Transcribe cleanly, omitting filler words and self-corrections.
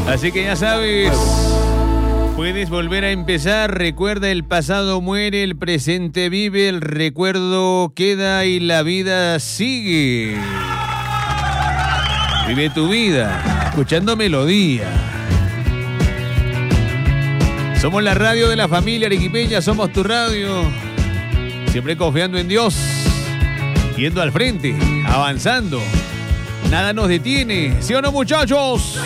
Así que ya sabes, puedes volver a empezar. Recuerda, el pasado muere, el presente vive, el recuerdo queda y la vida sigue. Vive tu vida escuchando Melodía. Somos la radio de la familia arequipeña, somos tu radio. Siempre confiando en Dios, yendo al frente, avanzando. Nada nos detiene, ¿sí o no, muchachos?